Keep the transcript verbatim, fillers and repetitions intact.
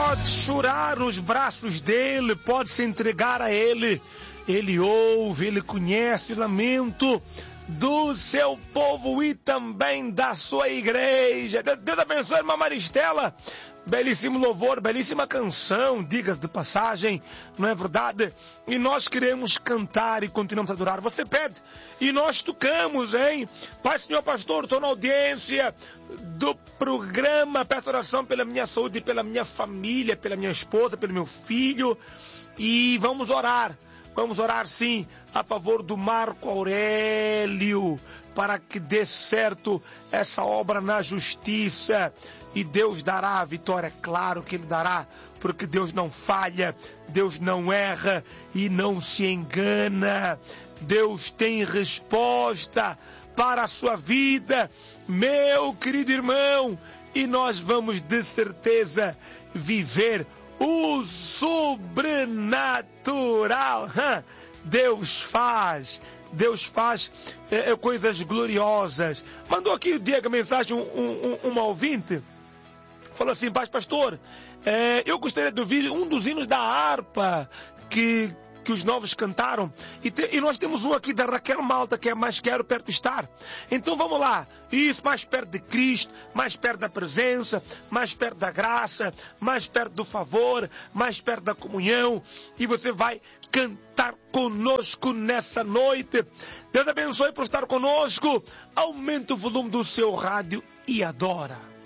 pode chorar nos braços dele, pode se entregar a ele. Ele ouve, ele conhece o lamento do seu povo e também da sua igreja. Deus abençoe, irmã Maristela. Belíssimo louvor, belíssima canção, diga-se de passagem, não é verdade? E nós queremos cantar e continuamos a adorar. Você pede e nós tocamos, hein? Pai, Senhor Pastor, estou na audiência do programa, peço oração pela minha saúde, pela minha família, pela minha esposa, pelo meu filho. E vamos orar. Vamos orar sim a favor do Marco Aurélio, para que dê certo essa obra na justiça. E Deus dará a vitória, claro que Ele dará, porque Deus não falha, Deus não erra e não se engana. Deus tem resposta para a sua vida, meu querido irmão, e nós vamos de certeza viver o sobrenatural. Deus faz, Deus faz é, coisas gloriosas. Mandou aqui o Diego a mensagem, um, um, um ouvinte, falou assim: Paz, pastor, é, eu gostaria de ouvir um dos hinos da harpa que, que os novos cantaram. E, te, e nós temos um aqui da Raquel Malta, que é Mais Quero Perto Estar. Então vamos lá. Isso, mais perto de Cristo, mais perto da presença, mais perto da graça, mais perto do favor, mais perto da comunhão. E você vai cantar conosco nessa noite. Deus abençoe por estar conosco. Aumente o volume do seu rádio e adora.